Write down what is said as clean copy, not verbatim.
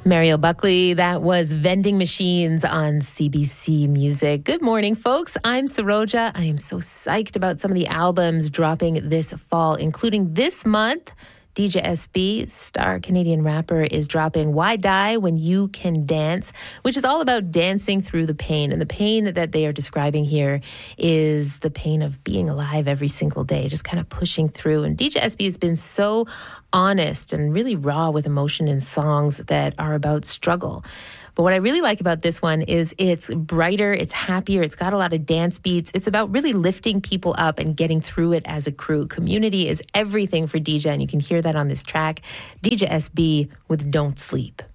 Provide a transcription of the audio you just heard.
Mario Buckley, that was Vending Machines on CBC Music. Good morning, folks. I'm Saroja. I am so psyched about some of the albums dropping this fall, including this month. DJ SB, star Canadian rapper, is dropping Why Die When You Can Dance, which is all about dancing through the pain. And the pain that they are describing here is the pain of being alive every single day, just kind of pushing through. And DJ SB has been so honest and really raw with emotion in songs that are about struggle. But what I really like about this one is it's brighter, it's happier, it's got a lot of dance beats. It's about really lifting people up and getting through it as a crew. Community is everything for DJ, and you can hear that on this track. DJ SB with Don't Sleep.